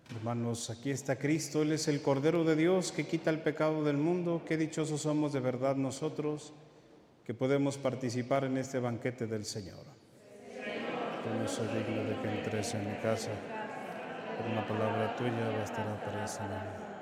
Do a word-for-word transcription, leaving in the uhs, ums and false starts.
Hermanos, aquí está Cristo, Él es el Cordero de Dios que quita el pecado del mundo. Qué dichosos somos de verdad nosotros que podemos participar en este banquete del Señor. Yo no soy digno de que entres en mi casa, pero una palabra tuya bastará para sanarme.